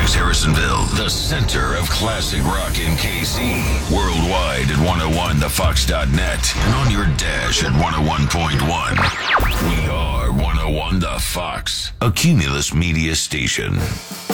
Fairfax, Harrisonville, the center of classic rock in KC. Worldwide at 101thefox.net and on your dash at 101.1. We are 101 The Fox, a Cumulus Media station.